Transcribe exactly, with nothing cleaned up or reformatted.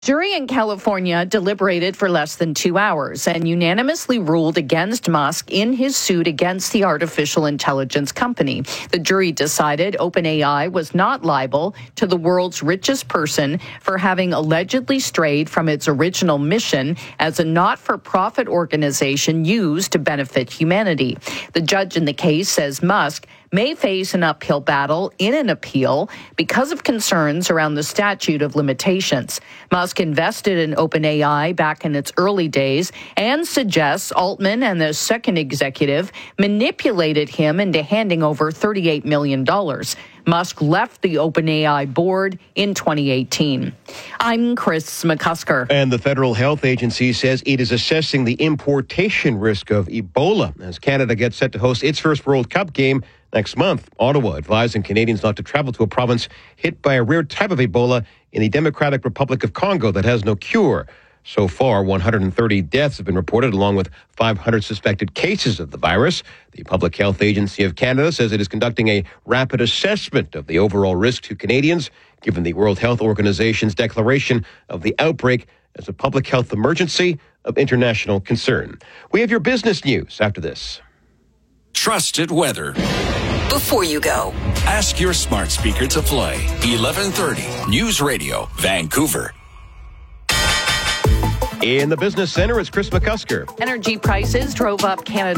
Jury in California deliberated for less than two hours and unanimously ruled against Musk in his suit against the artificial intelligence company. The jury decided OpenAI was not liable to the world's richest person for having allegedly strayed from its original mission as a not-for-profit organization used to benefit humanity. The judge in the case says Musk may face an uphill battle in an appeal because of concerns around the statute of limitations. Musk invested in OpenAI back in its early days and suggests Altman and the second executive manipulated him into handing over thirty-eight million dollars. Musk left the OpenAI board in twenty eighteen. I'm Chris McCusker. And the Federal Health Agency says it is assessing the importation risk of Ebola as Canada gets set to host its first World Cup game next month. Ottawa advising Canadians not to travel to a province hit by a rare type of Ebola in the Democratic Republic of Congo that has no cure. So far, one hundred thirty deaths have been reported, along with five hundred suspected cases of the virus. The Public Health Agency of Canada says it is conducting a rapid assessment of the overall risk to Canadians, given the World Health Organization's declaration of the outbreak as a public health emergency of international concern. We have your business news after this. Trusted weather. Before you go, ask your smart speaker to play eleven thirty News Radio, Vancouver. In the business center, it's Chris McCusker. Energy prices drove up Canada.